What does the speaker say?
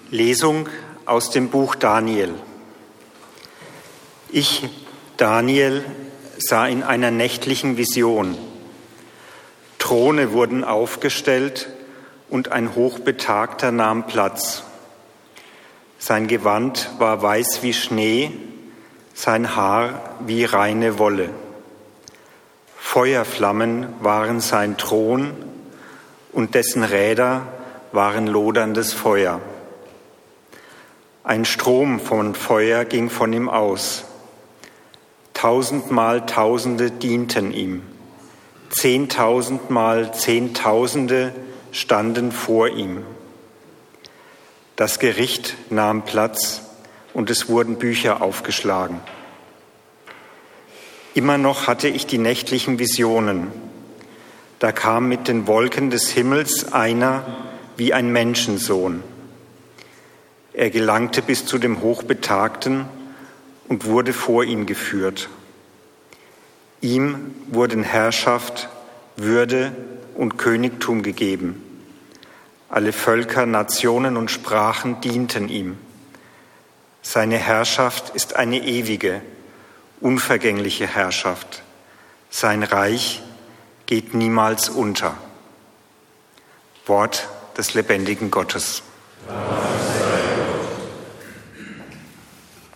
Lesung aus dem Buch Daniel. Ich, Daniel, sah in einer nächtlichen Vision. Throne wurden aufgestellt und ein Hochbetagter nahm Platz. Sein Gewand war weiß wie Schnee, sein Haar wie reine Wolle. Feuerflammen waren sein Thron und dessen Räder waren loderndes Feuer. Ein Strom von Feuer ging von ihm aus. Tausendmal Tausende dienten ihm. 10.000-mal Zehntausende standen vor ihm. Das Gericht nahm Platz und es wurden Bücher aufgeschlagen. Immer noch hatte ich die nächtlichen Visionen. Da kam mit den Wolken des Himmels einer wie ein Menschensohn. Er gelangte bis zu dem Hochbetagten und wurde vor ihn geführt. Ihm wurden Herrschaft, Würde und Königtum gegeben. Alle Völker, Nationen und Sprachen dienten ihm. Seine Herrschaft ist eine ewige, unvergängliche Herrschaft. Sein Reich geht niemals unter. Wort des lebendigen Gottes. Amen.